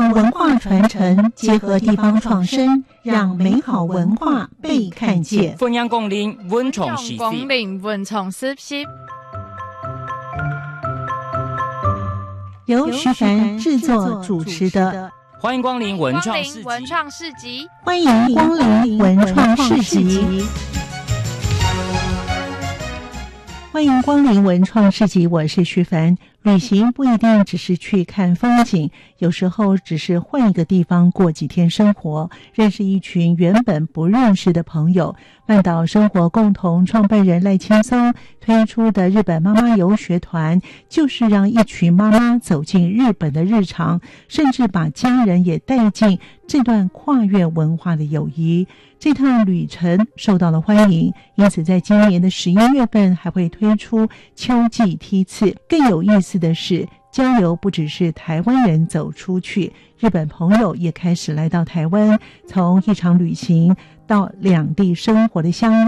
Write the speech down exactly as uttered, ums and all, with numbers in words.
用文化传承结合地方创生，让美好文化被看见。 分享光临文创时光临文创时期， 由徐凡制作主持的。 欢迎光临文创市集， 文创市集， 欢迎光临文创市集。欢迎光临文创市集，我是徐凡。旅行不一定只是去看风景，有时候只是换一个地方过几天生活，认识一群原本不认识的朋友。半岛生活共同创办人赖青松推出的日本妈妈游学团，就是让一群妈妈走进日本的日常，甚至把家人也带进这段跨越文化的友谊。这趟旅程受到了欢迎，因此在今年的十一月份还会推出秋季梯次。更有意思的是，交流不只是台湾人走出去，日本朋友也开始来到台湾，从一场旅行到两地生活的相遇。